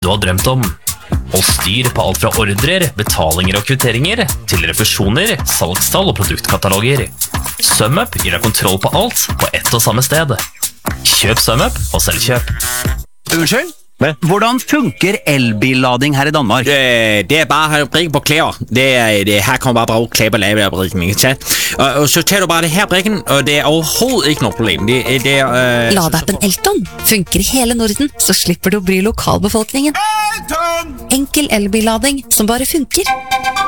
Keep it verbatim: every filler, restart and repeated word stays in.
du har drømt om. Hold styr på alt fra ordrer, betalinger og kvitteringer, til refusjoner, salgstall og produktkataloger. SumUp gir deg kontroll på alt på ett og samme sted. Kjøp SumUp og selvkjøp. Unnskyld? Hvad? Hvordan funker elbillading her i Danmark? Øh, det er bare at brikke på klæder. Det er, det, her kommer bare bruge klæber lave af brikken, ikke sant? Og, og så tager du bare det her brikken, og det er overhovedet ikke noe problem. Det, det er... Øh, Ladeappen Elton funker i hele Norden, så slipper du å bry lokalbefolkningen. Enkel elbillading som bare funker.